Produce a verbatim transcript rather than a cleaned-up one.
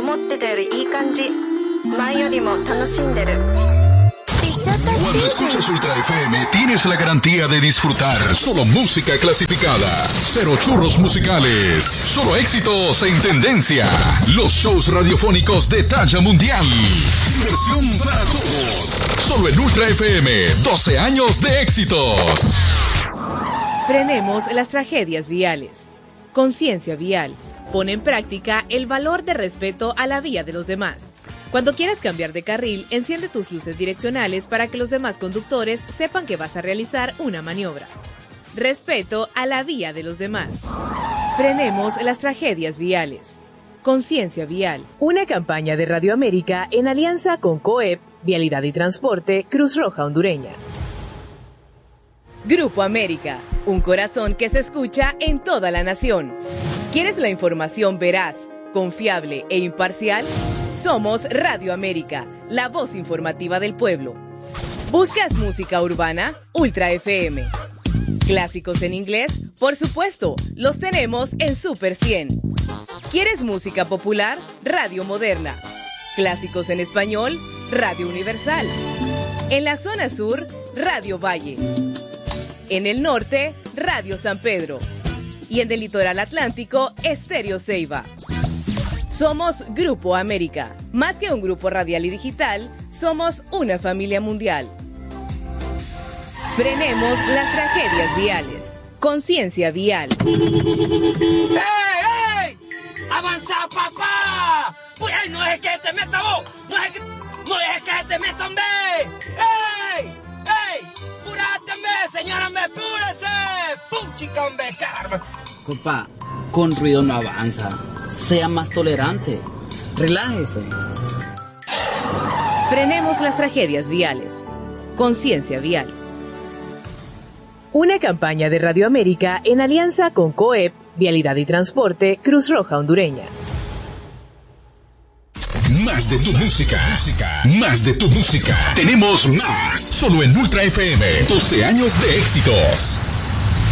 思ってたよりいい感じ。前よりも楽しんでる。 Cuando escuchas Ultra F M, tienes la garantía de disfrutar solo música clasificada. Cero churros musicales. Solo éxitos en tendencia. Los shows radiofónicos de talla mundial. Diversión para todos. Solo en Ultra F M. doce años de éxitos. Frenemos las tragedias viales. Conciencia vial. Pone en práctica el valor de respeto a la vía de los demás. Cuando quieras cambiar de carril, enciende tus luces direccionales para que los demás conductores sepan que vas a realizar una maniobra. Respeto a la vía de los demás. Frenemos las tragedias viales. Conciencia vial. Una campaña de Radio América en alianza con COEP, Vialidad y Transporte, Cruz Roja Hondureña. Grupo América, un corazón que se escucha en toda la nación. ¿Quieres la información veraz, confiable e imparcial? Somos Radio América, la voz informativa del pueblo. ¿Buscas música urbana? Ultra F M. ¿Clásicos en inglés? Por supuesto, los tenemos en Super cien. ¿Quieres música popular? Radio Moderna. ¿Clásicos en español? Radio Universal. En la zona sur, Radio Valle. En el norte, Radio San Pedro. Y en el litoral atlántico, Estéreo Ceiba. Somos Grupo América. Más que un grupo radial y digital, somos una familia mundial. Frenemos las tragedias viales. Conciencia vial. ¡Ey, ey! ¡Avanza, papá! Pues ay, no es que te meta vos. No es que, no es que te meta, hombre. ¡Ey! ¡Ey! ¡Púrate, hombre! Señora, hombre, púrese. ¡Pum, chica, hombre! ¡Caramba! Compa, con ruido no avanza. Sea más tolerante. Relájese. Frenemos las tragedias viales. Conciencia vial. Una campaña de Radio América en alianza con COEP, Vialidad y Transporte, Cruz Roja Hondureña. Más de tu música. Más de tu música. Tenemos más. Solo en Ultra F M. doce años de éxitos.